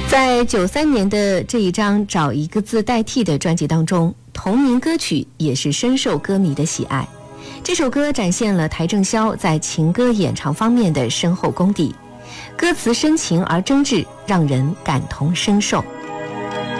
在93年的这一张《找一个字代替》的专辑当中，同名歌曲也是深受歌迷的喜爱。这首歌展现了邰正宵在情歌演唱方面的深厚功底，歌词深情而真挚，让人感同身受。